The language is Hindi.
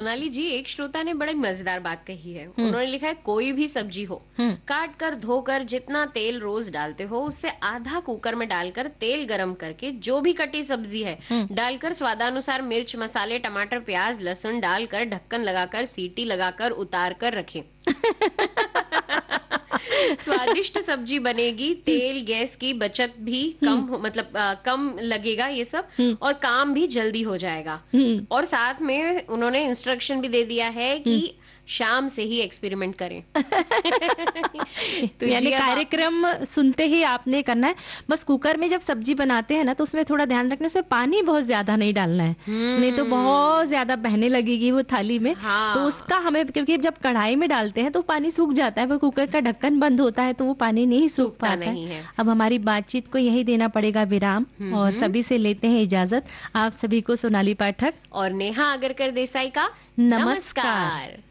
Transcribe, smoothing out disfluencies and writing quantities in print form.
सोनाली जी, एक श्रोता ने बड़ी मजेदार बात कही है। उन्होंने लिखा है, कोई भी सब्जी हो, काट कर धोकर जितना तेल रोज डालते हो उससे आधा कुकर में डालकर तेल गरम करके जो भी कटी सब्जी है डालकर स्वादानुसार मिर्च, मसाले, टमाटर, प्याज, लहसुन डालकर ढक्कन लगाकर सीटी लगाकर उतार कर रखें। स्वादिष्ट सब्जी बनेगी, तेल गैस की बचत भी कम लगेगा ये सब, और काम भी जल्दी हो जाएगा। और साथ में उन्होंने इंस्ट्रक्शन भी दे दिया है कि शाम से ही एक्सपेरिमेंट करें। तो यानी कार्यक्रम सुनते ही आपने करना है। बस कुकर में जब सब्जी बनाते हैं ना तो उसमें थोड़ा ध्यान रखना, उसमें पानी बहुत ज्यादा नहीं डालना है, नहीं तो बहुत ज्यादा बहने लगेगी वो थाली में। हाँ। तो उसका हमें, क्योंकि जब कढ़ाई में डालते हैं तो पानी सूख जाता है, वो कुकर का ढक्कन बंद होता है तो वो पानी नहीं सूख पाता है। अब हमारी बातचीत को यही देना पड़ेगा विराम, और सभी से लेते हैं इजाजत। आप सभी को सोनाली पाठक और नेहा आगरकर देसाई का नमस्कार।